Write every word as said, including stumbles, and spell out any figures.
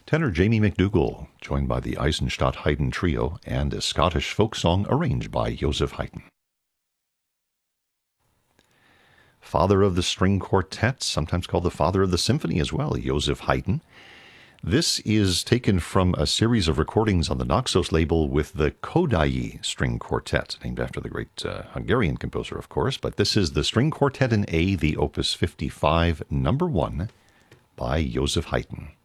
Tenor Jamie McDougall, joined by the Eisenstadt Haydn Trio, and a Scottish folk song arranged by Joseph Haydn. Father of the String Quartet, sometimes called the father of the symphony as well, Joseph Haydn. This is taken from a series of recordings on the Naxos label with the Kodály String Quartet, named after the great uh, Hungarian composer, of course. But this is the String Quartet in A, the Opus fifty-five, number one, by Joseph Haydn.